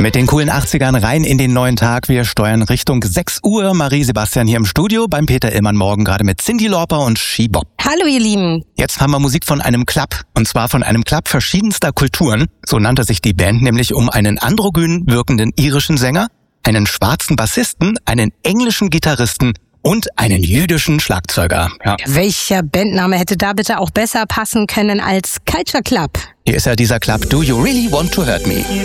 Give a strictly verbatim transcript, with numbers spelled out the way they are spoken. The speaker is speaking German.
Mit den coolen achtzigern rein in den neuen Tag. Wir steuern Richtung sechs Uhr. Marie Sebastian hier im Studio beim Peter Illmann Morgen, gerade mit Cyndi Lauper und She-Bop. Hallo ihr Lieben. Jetzt haben wir Musik von einem Club. Und zwar von einem Club verschiedenster Kulturen. So nannte sich die Band nämlich um einen androgyn wirkenden irischen Sänger, einen schwarzen Bassisten, einen englischen Gitarristen und einen jüdischen Schlagzeuger. Ja. Welcher Bandname hätte da bitte auch besser passen können als Culture Club? Hier ist ja dieser Club Do You Really Want to Hurt Me?